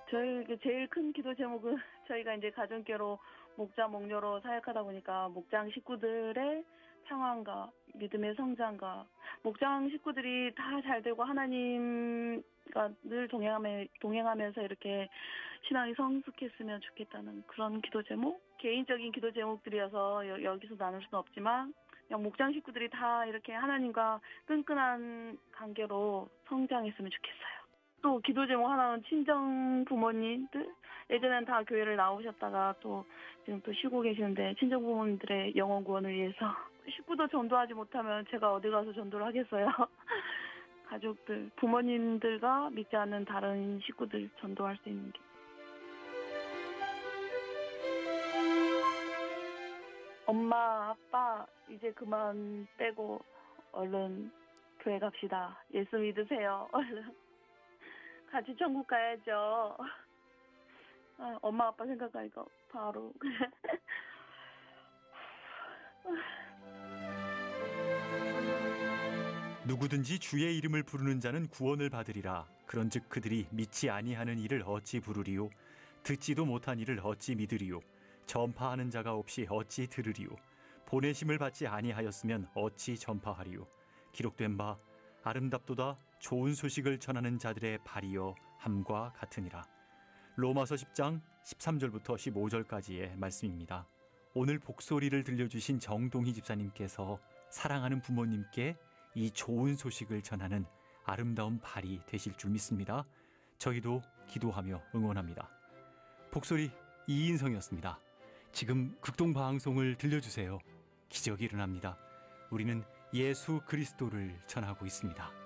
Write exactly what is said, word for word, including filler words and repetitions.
저희 그 제일 큰 기도 제목은 저희가 이제 가정교로 목자 목녀로 사역하다 보니까 목장 식구들의 평안과 믿음의 성장과 목장 식구들이 다 잘 되고 하나님과 늘 동행하며, 동행하면서 이렇게 신앙이 성숙했으면 좋겠다는 그런 기도 제목? 개인적인 기도 제목들이어서 여, 여기서 나눌 수는 없지만 그냥 목장 식구들이 다 이렇게 하나님과 끈끈한 관계로 성장했으면 좋겠어요. 또 기도 제목 하나는 친정 부모님들, 예전엔 다 교회를 나오셨다가 또 지금 또 쉬고 계시는데 친정 부모님들의 영혼 구원을 위해서 식구도 전도하지 못하면 제가 어디 가서 전도를 하겠어요. 가족들, 부모님들과 믿지 않는 다른 식구들 전도할 수 있는 게. 엄마, 아빠 이제 그만 빼고 얼른 교회 갑시다. 예수 믿으세요. 얼른. 같이 천국 가야죠. 아, 엄마 아빠 생각하니까 바로 누구든지 주의 이름을 부르는 자는 구원을 받으리라. 그런즉 그들이 믿지 아니하는 이를 어찌 부르리요? 듣지도 못한 이를 어찌 믿으리요? 전파하는 자가 없이 어찌 들으리요? 보내심을 받지 아니하였으면 어찌 전파하리요? 기록된 바 아름답도다 좋은 소식을 전하는 자들의 발이여 함과 같으니라. 로마서 십 장 십삼 절부터 십오 절까지의 말씀입니다. 오늘 복소리를 들려주신 정동희 집사님께서 사랑하는 부모님께 이 좋은 소식을 전하는 아름다운 발이 되실 줄 믿습니다. 저희도 기도하며 응원합니다. 복소리 이인성이었습니다. 지금 극동방송을 들려주세요. 기적이 일어납니다. 우리는 예수 그리스도를 전하고 있습니다.